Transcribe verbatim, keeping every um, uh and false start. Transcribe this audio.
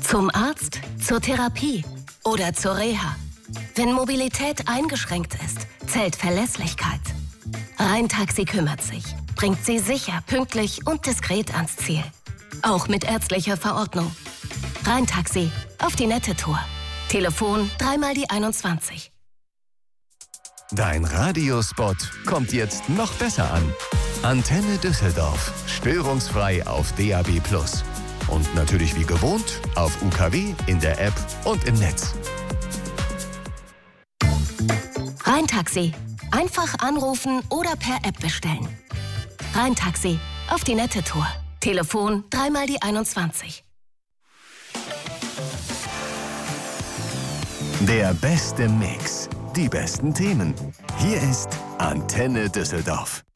Zum Arzt, zur Therapie oder zur Reha. Wenn Mobilität eingeschränkt ist, zählt Verlässlichkeit. Rhein-Taxi kümmert sich, bringt Sie sicher, pünktlich und diskret ans Ziel. Auch mit ärztlicher Verordnung. Rhein-Taxi, auf die nette Tour. Telefon dreimal die einundzwanzig. Dein Radiospot kommt jetzt noch besser an. Antenne Düsseldorf. Störungsfrei auf D A B plus. Und natürlich wie gewohnt auf U K W, in der App und im Netz. Rhein-Taxi. Einfach anrufen oder per App bestellen. Rhein-Taxi. Auf die nette Tour. Telefon dreimal die einundzwanzig. Der beste Mix. Die besten Themen. Hier ist Antenne Düsseldorf.